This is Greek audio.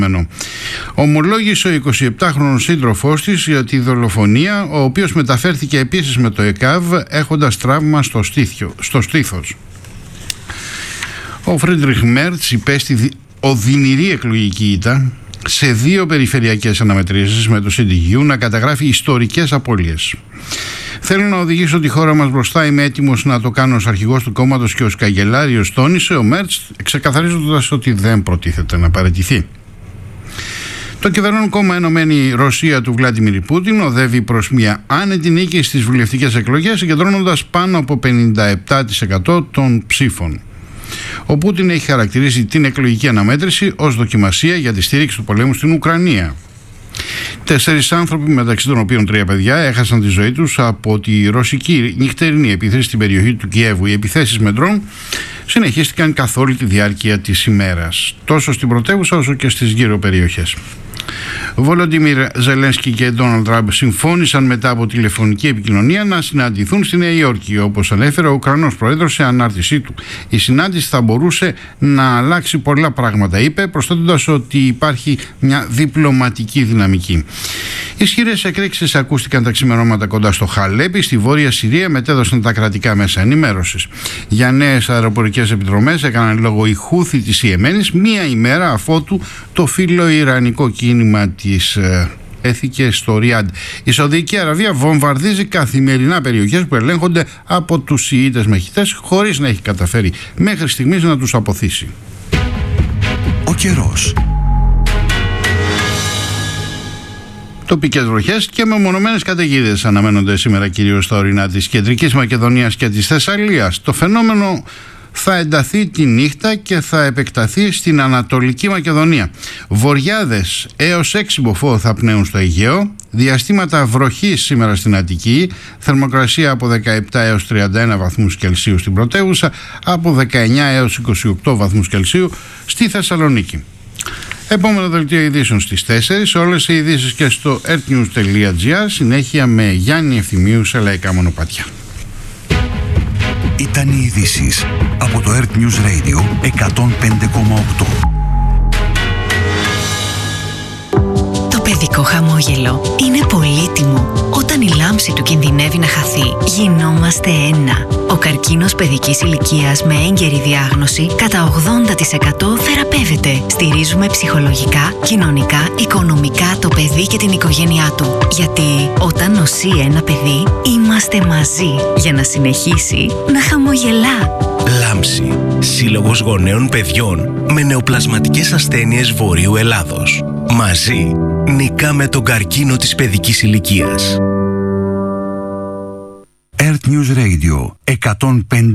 Ομολόγησε ο 27χρονος σύντροφός της για τη δολοφονία, ο οποίος μεταφέρθηκε επίσης με το ΕΚΑΒ έχοντας τραύμα στο στήθος. Ο Φρίντριχ Μέρτς υπέστη οδυνηρή εκλογική ήττα σε 2 περιφερειακές αναμετρήσεις με το CDU να καταγράφει ιστορικές απώλειες. Θέλω να οδηγήσω τη χώρα μας μπροστά. Είμαι έτοιμος να το κάνω ως αρχηγός του κόμματος και ως καγκελάριος, τόνισε ο Μέρτς, ξεκαθαρίζοντας ότι δεν προτίθεται να παραιτηθεί. Το κυβερνών κόμμα Ενωμένη Ρωσία του Βλάντιμιρ Πούτιν οδεύει προς μια άνετη νίκη στις βουλευτικές εκλογές, συγκεντρώνοντας πάνω από 57% των ψήφων. Ο Πούτιν έχει χαρακτηρίσει την εκλογική αναμέτρηση ως δοκιμασία για τη στήριξη του πολέμου στην Ουκρανία. 4 άνθρωποι, μεταξύ των οποίων 3 παιδιά, έχασαν τη ζωή τους από τη ρωσική νυχτερινή επίθεση στην περιοχή του Κιέβου. Οι επιθέσεις με ντρόν συνεχίστηκαν καθ' όλη τη διάρκεια της ημέρας, τόσο στην πρωτεύουσα όσο και στις γύρω περιοχές. Βολοντίμιρ Ζελένσκι και Ντόναλντ Τραμπ συμφώνησαν μετά από τηλεφωνική επικοινωνία να συναντηθούν στη Νέα Υόρκη, όπως ανέφερε ο Ουκρανός πρόεδρος σε ανάρτησή του. Η συνάντηση θα μπορούσε να αλλάξει πολλά πράγματα, είπε, προσθέτοντας ότι υπάρχει μια διπλωματική δυναμική. Ισχυρές εκρήξεις ακούστηκαν τα ξημερώματα κοντά στο Χαλέπι, στη Βόρεια Συρία, μετέδωσαν τα κρατικά μέσα ενημέρωσης. Για νέες αεροπορικές επιδρομές έκαναν λόγο οι Χούθι της Ιεμένης, μία ημέρα αφότου το φιλοϊρανικό κίνημα της έθηκε στο Ριάντ. Η Σαουδική Αραβία βομβαρδίζει καθημερινά περιοχές που ελέγχονται από τους Σιήτες μαχητές, χωρίς να έχει καταφέρει μέχρι στιγμής να τους αποθήσει. Ο καιρός. Τοπικές βροχές και μεμονωμένες καταιγίδες αναμένονται σήμερα κυρίως στα ορεινά της Κεντρικής Μακεδονίας και της Θεσσαλίας. Το φαινόμενο θα ενταθεί τη νύχτα και θα επεκταθεί στην Ανατολική Μακεδονία. Βοριάδες έως 6 μποφόρ θα πνέουν στο Αιγαίο, διαστήματα βροχής σήμερα στην Αττική, θερμοκρασία από 17 έως 31 βαθμούς Κελσίου στην πρωτεύουσα, από 19 έως 28 βαθμούς Κελσίου στη Θεσσαλονίκη. Επόμενο δελτίο ειδήσεων στις 4, όλες οι ειδήσεις και στο earthnews.gr, συνέχεια με Γιάννη Ευθυμίου σε λαϊκά μονοπάτια. Ήταν οι ειδήσεις από το Earth News Radio 105,8. Το παιδικό χαμόγελο είναι πολύτιμο. Όταν η λάμψη του κινδυνεύει να χαθεί, γινόμαστε ένα. Ο καρκίνος παιδικής ηλικίας με έγκαιρη διάγνωση κατά 80% θεραπεύεται. Στηρίζουμε ψυχολογικά, κοινωνικά, οικονομικά το παιδί και την οικογένειά του. Γιατί όταν νοσεί ένα παιδί, είμαστε μαζί για να συνεχίσει να χαμογελά. Λάμψη. Σύλλογος Γονέων Παιδιών με νεοπλασματικές ασθένειες Βορείου Ελλάδος. Μαζί νικάμε τον καρκίνο της παιδικής ηλικίας. Earth News Radio 105,8.